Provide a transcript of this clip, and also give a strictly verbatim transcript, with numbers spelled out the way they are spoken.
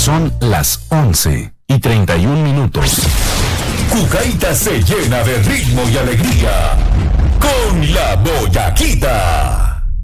Son las once y treinta y un minutos. Cucaita se llena de ritmo y alegría.